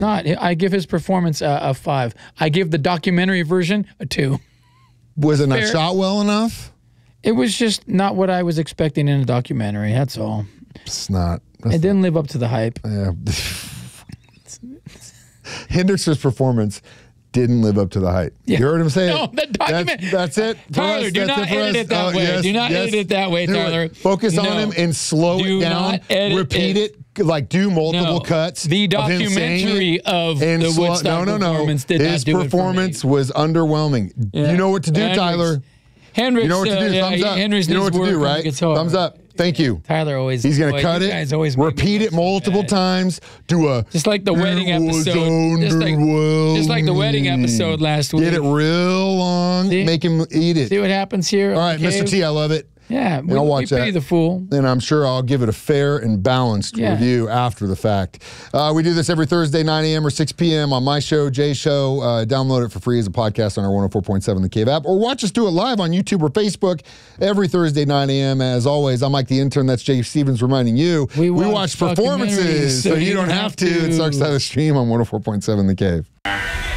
not. I give his performance a 5. I give the documentary version a 2. Was it not shot well enough? It was just not what I was expecting in a documentary. That's all. It's not. It didn't live up to the hype. Yeah. Hendricks's performance didn't live up to the hype. Yeah. You heard him say it. No, the document. That's it. Tyler, do not edit it that way. Yes, do not edit it that way, Tyler. Focus on him and slow it down. Repeat it. Like do multiple cuts. The documentary of the Woodstock performance did not do it for me. His performance was underwhelming. Yeah. You know what to do, Tyler. Hendricks, you know what to do. Thumbs up. Hendricks you know what to do, right? Thumbs up. Thank you. Tyler always. He's going to cut it. Repeat it multiple times. Do a just like the wedding episode. Just like the wedding episode last week. Get it real long. See? Make him eat it. See what happens here. All right, Mr. T, I love it. Yeah, I'll watch that. Pity the Fool. And I'm sure I'll give it a fair and balanced review after the fact. We do this every Thursday, 9 a.m. or 6 p.m. on my show, Jay's Show. Download it for free as a podcast on our 104.7 The Cave app. Or watch us do it live on YouTube or Facebook every Thursday, 9 a.m. As always, I'm Mike the Intern. That's Jay Stevens reminding you. We watch performances, so you don't have to. It sucks to have a stream on 104.7 The Cave.